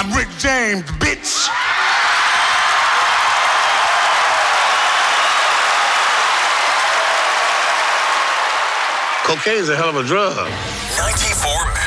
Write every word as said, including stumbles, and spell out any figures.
I'm Rick James, bitch. Cocaine's a hell of a drug. ninety-four